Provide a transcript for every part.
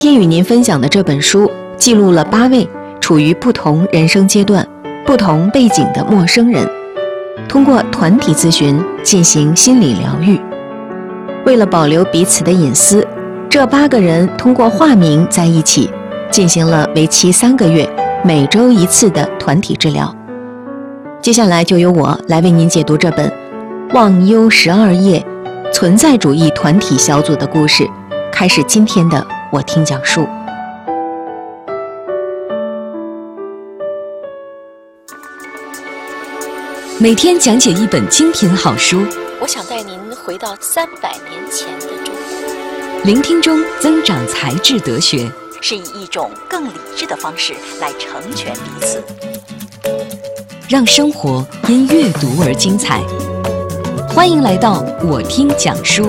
今天与您分享的这本书记录了8位处于不同人生阶段、不同背景的陌生人，通过团体咨询进行心理疗愈。为了保留彼此的隐私，这8个人通过化名在一起，进行了为期3个月、每周1次的团体治疗。接下来就由我来为您解读这本《忘忧12夜：存在主义团体小组的故事》，开始今天的我听讲述。 每天讲解一本精品好书， 我想带您回到300年前的中国， 聆听中增长才智德学， 是以一种更理智的方式来成全彼此， 让生活因阅读而精彩。欢迎来到我听讲书。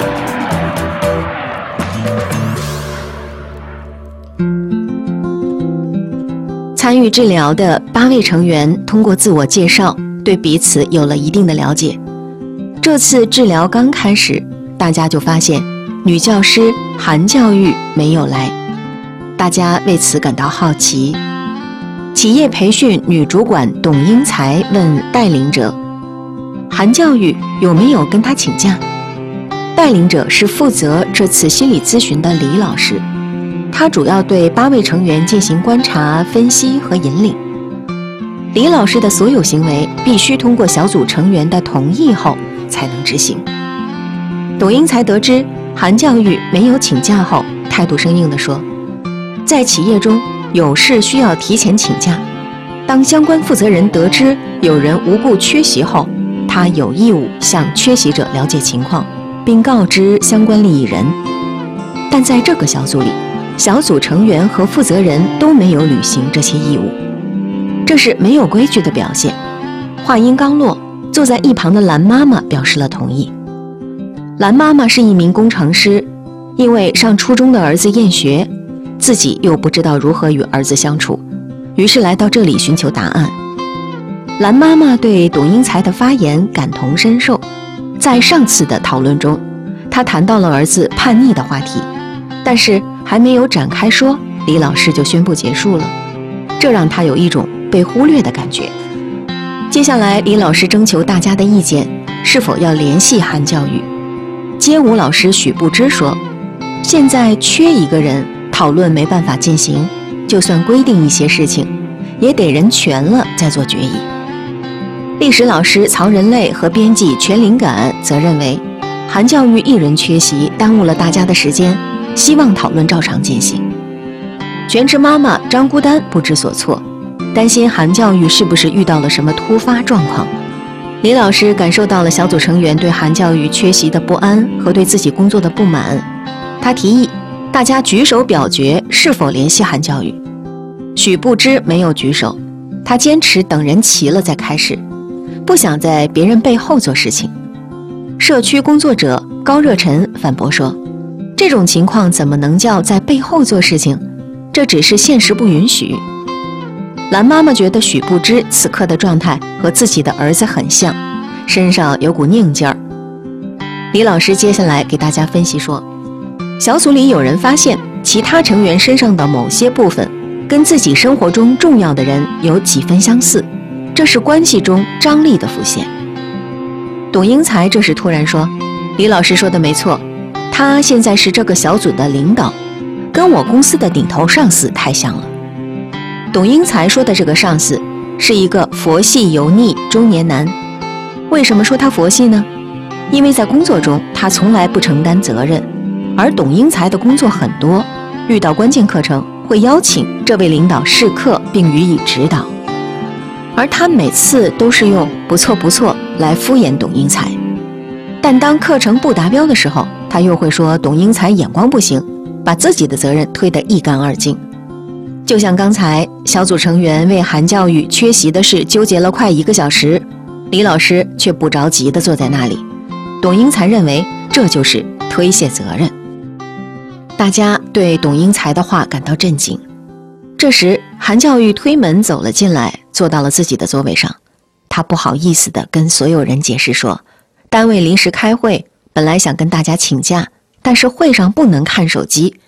参与治疗的8位成员通过自我介绍，对彼此有了一定的了解。这次治疗刚开始，大家就发现女教师韩教育没有来，大家为此感到好奇。企业培训女主管董英才问带领者，韩教育有没有跟她请假？带领者是负责这次心理咨询的李老师，他主要对8位成员进行观察、分析和引领。李老师的所有行为必须通过小组成员的同意后才能执行。董英才得知韩教育没有请假后，态度生硬地说，在企业中有事需要提前请假，当相关负责人得知有人无故缺席后，他有义务向缺席者了解情况，并告知相关利益人。但在这个小组里，小组成员和负责人都没有履行这些义务，这是没有规矩的表现。话音刚落，坐在一旁的蓝妈妈表示了同意。蓝妈妈是一名工程师，因为上初中的儿子厌学，自己又不知道如何与儿子相处，于是来到这里寻求答案。蓝妈妈对董英才的发言感同身受，在上次的讨论中，她谈到了儿子叛逆的话题，但是还没有展开说，李老师就宣布结束了，这让她有一种被忽略的感觉。接下来李老师征求大家的意见，是否要联系韩教育。街舞老师许不知说，现在缺一个人，讨论没办法进行，就算规定一些事情，也得人全了再做决议。历史老师曹仁类和编辑全灵感则认为，韩教育一人缺席，耽误了大家的时间，希望讨论照常进行。全职妈妈张孤丹不知所措，担心韩教育是不是遇到了什么突发状况。李老师感受到了小组成员对韩教育缺席的不安和对自己工作的不满，他提议大家举手表决是否联系韩教育。许不知没有举手，他坚持等人齐了再开始，不想在别人背后做事情。社区工作者高热忱反驳说，这种情况怎么能叫在背后做事情？这只是现实不允许。蓝妈妈觉得许不知此刻的状态和自己的儿子很像，身上有股拧劲儿。李老师接下来给大家分析说，小组里有人发现其他成员身上的某些部分跟自己生活中重要的人有几分相似，这是关系中张力的浮现。董英才这时突然说，李老师说的没错，他现在是这个小组的领导，跟我公司的顶头上司太像了。董英才说的这个上司是一个佛系油腻中年男。为什么说他佛系呢？因为在工作中他从来不承担责任，而董英才的工作很多，遇到关键课程会邀请这位领导试课并予以指导，而他每次都是用不错不错来敷衍董英才。但当课程不达标的时候，他又会说董英才眼光不行，把自己的责任推得一干二净。就像刚才小组成员为韩教育缺席的事纠结了快1个小时，李老师却不着急地坐在那里。董英才认为这就是推卸责任。大家对董英才的话感到震惊。这时韩教育推门走了进来，坐到了自己的座位上。他不好意思地跟所有人解释说，单位临时开会，本来想跟大家请假，但是会上不能看手机，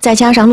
再加上